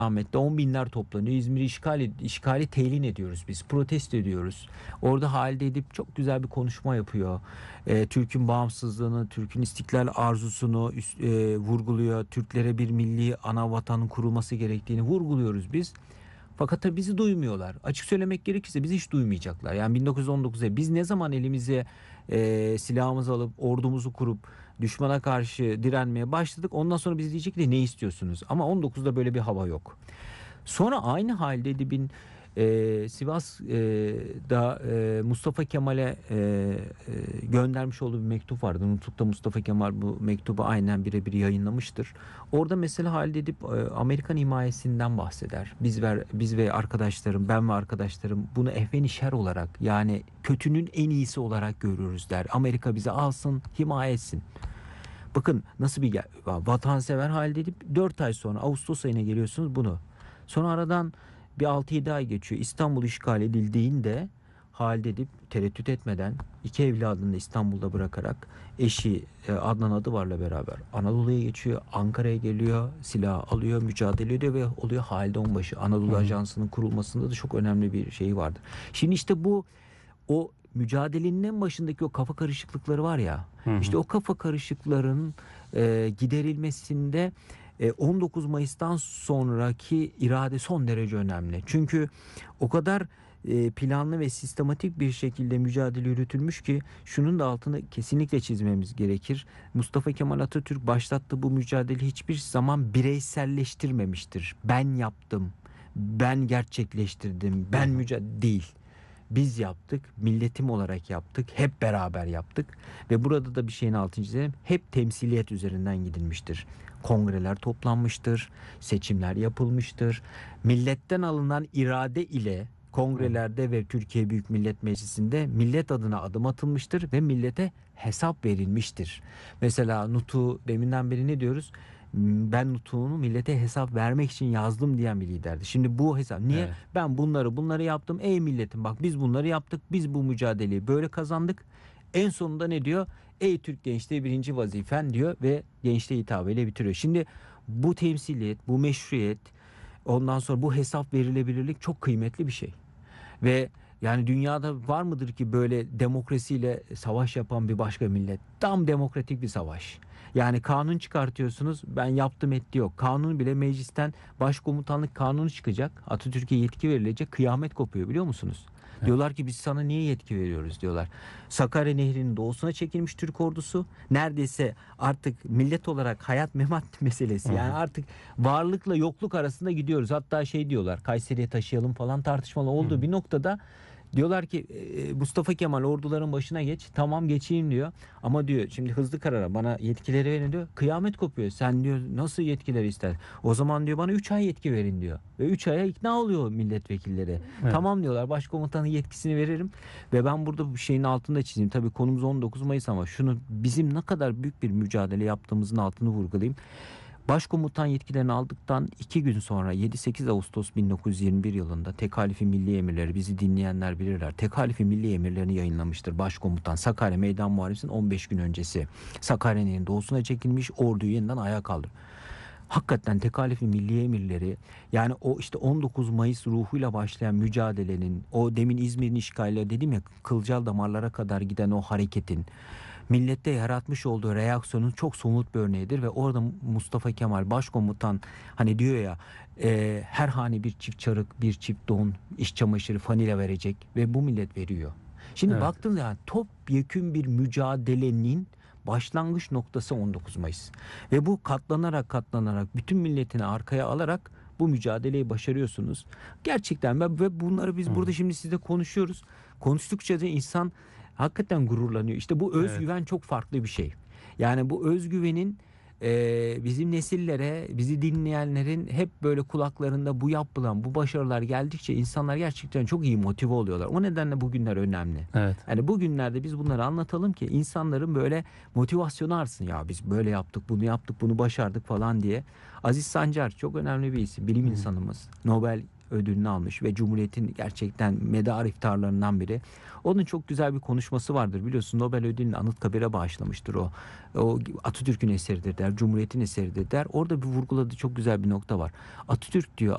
Ahmet'te 10 binler toplanıyor. İzmir'i işgali telin ediyoruz biz. Protesto ediyoruz. Orada Halide Edip çok güzel bir konuşma yapıyor. Türk'ün bağımsızlığını, Türk'ün istiklal arzusunu vurguluyor. Türklere bir milli ana vatanın kurulması gerektiğini vurguluyoruz biz. Fakat tabii bizi duymuyorlar. Açık söylemek gerekirse bizi hiç duymayacaklar. Yani 1919'da biz ne zaman elimize silahımızı alıp ordumuzu kurup düşmana karşı direnmeye başladık. Ondan sonra biz diyecek ki ne istiyorsunuz? Ama 19'da böyle bir hava yok. Sonra aynı halde Edip'in Sivas'da Mustafa Kemal'e göndermiş olduğu bir mektup vardı. Nutuk'ta Mustafa Kemal bu mektubu aynen birebir yayınlamıştır. Orada mesela Halide Edip Amerikan himayesinden bahseder. Biz ve arkadaşlarım, ben ve arkadaşlarım bunu ehven-i şer olarak, yani kötünün en iyisi olarak görüyoruz der. Amerika bizi alsın, himaye etsin. Bakın nasıl bir vatansever Halide Edip 4 ay sonra Ağustos ayına geliyorsunuz bunu. Sonra aradan bir 6-7 ay geçiyor. İstanbul işgal edildiğinde Halide Edip tereddüt etmeden iki evladını da İstanbul'da bırakarak eşi Adnan Adıvar'la beraber Anadolu'ya geçiyor. Ankara'ya geliyor. Silah alıyor, mücadele ediyor ve oluyor Halide Onbaşı. Anadolu Ajansı'nın kurulmasında da çok önemli bir şey vardır. Şimdi işte bu o mücadelenin en başındaki o kafa karışıklıkları var ya. İşte o kafa karışıkların giderilmesinde 19 Mayıs'tan sonraki irade son derece önemli. Çünkü o kadar planlı ve sistematik bir şekilde mücadele yürütülmüş ki şunun da altını kesinlikle çizmemiz gerekir. Mustafa Kemal Atatürk başlattığı bu mücadeleyi hiçbir zaman bireyselleştirmemiştir. Ben yaptım, ben gerçekleştirdim, ben mücadele değil. Biz yaptık, milletim olarak yaptık, hep beraber yaptık ve burada da bir şeyin altını çizelim. Hep temsiliyet üzerinden gidilmiştir. Kongreler toplanmıştır, seçimler yapılmıştır. Milletten alınan irade ile kongrelerde ve Türkiye Büyük Millet Meclisi'nde millet adına adım atılmıştır ve millete hesap verilmiştir. Mesela Nutuk'u deminden beri ne diyoruz? Ben Nutuk'unu millete hesap vermek için yazdım diyen bir liderdi. Şimdi bu hesap niye? Evet. Ben bunları yaptım. Ey milletim bak biz bunları yaptık. Biz bu mücadeleyi böyle kazandık. En sonunda ne diyor? Ey Türk gençliği birinci vazifen diyor ve gençliğe hitabıyla bitiriyor. Şimdi bu temsiliyet, bu meşruiyet, ondan sonra bu hesap verilebilirlik çok kıymetli bir şey. Ve yani dünyada var mıdır ki böyle demokrasiyle savaş yapan bir başka millet? Tam demokratik bir savaş. Yani kanun çıkartıyorsunuz, ben yaptım etti yok. Kanun bile meclisten başkomutanlık kanunu çıkacak. Atatürk'e yetki verilecek, kıyamet kopuyor biliyor musunuz? Diyorlar ki biz sana niye yetki veriyoruz diyorlar. Sakarya Nehri'nin doğusuna çekilmiş Türk ordusu. Neredeyse artık millet olarak hayat memat meselesi. Yani artık varlıkla yokluk arasında gidiyoruz. Hatta şey diyorlar, Kayseri'ye taşıyalım falan tartışmalı olduğu bir noktada diyorlar ki Mustafa Kemal orduların başına geç. Tamam geçeyim diyor. Ama diyor şimdi hızlı karara bana yetkileri verin diyor. Kıyamet kopuyor. Sen diyor nasıl yetkileri ister? O zaman diyor bana 3 ay yetki verin diyor. Ve 3 aya ikna oluyor milletvekilleri. Evet. Tamam diyorlar, başkomutanın yetkisini veririm. Ve ben burada bu şeyin altında çizeyim. Tabii konumuz 19 Mayıs ama şunu bizim ne kadar büyük bir mücadele yaptığımızın altını vurgulayayım. Başkomutan yetkilerini aldıktan 2 gün sonra 7-8 Ağustos 1921 yılında Tekalifi Milli Emirleri, bizi dinleyenler bilirler. Tekalifi Milli Emirlerini yayınlamıştır başkomutan. Sakarya Meydan Muharebesi'nin 15 gün öncesi. Sakarya'nın doğusuna çekilmiş, orduyu yeniden ayağa kaldırır. Hakikaten Tekalifi Milli Emirleri, yani o işte 19 Mayıs ruhuyla başlayan mücadelenin, o demin İzmir'in işgaliyle dedim ya, kılcal damarlara kadar giden o hareketin millette yaratmış olduğu reaksiyonun çok somut bir örneğidir ve orada Mustafa Kemal başkomutan hani diyor ya her hane bir çift çarık, bir çift don, iş çamaşırı, fanila verecek ve bu millet veriyor. Şimdi Evet. baktığında yani topyekün bir mücadelenin başlangıç noktası 19 Mayıs. Ve bu katlanarak bütün milletini arkaya alarak bu mücadeleyi başarıyorsunuz. Gerçekten ve bunları biz burada şimdi sizle konuşuyoruz. Konuştukça da insan hakikaten gururlanıyor. İşte bu Evet. özgüven çok farklı bir şey. Yani bu özgüvenin bizim nesillere, bizi dinleyenlerin hep böyle kulaklarında bu yapılan, bu başarılar geldikçe insanlar gerçekten çok iyi motive oluyorlar. O nedenle bugünler önemli. Evet. Yani bugünlerde biz bunları anlatalım ki insanların böyle motivasyonu artsın. Ya biz böyle yaptık, bunu yaptık, bunu başardık falan diye. Aziz Sancar çok önemli bir isim, bilim insanımız. Nobel ödülünü almış ve Cumhuriyet'in gerçekten medarı iftarlarından biri. Onun çok güzel bir konuşması vardır. Biliyorsun Nobel ödülünü Anıtkabir'e bağışlamıştır o. O Atatürk'ün eseridir der, Cumhuriyet'in eseridir der. Orada bir vurguladığı çok güzel bir nokta var. Atatürk diyor